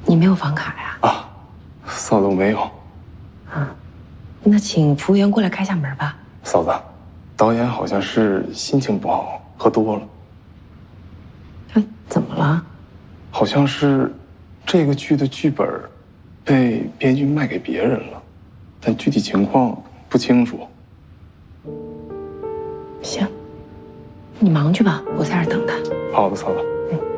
你没有房卡呀？ 啊，嫂子，我没有。 啊，那请服务员过来开下门吧。 嫂子，导演好像是心情不好，喝多了。 他怎么了？ 好像是这个剧的剧本被编剧卖给别人了，但具体情况不清楚。 行，你忙去吧，我在这儿等他。 好的，嫂子。 嗯。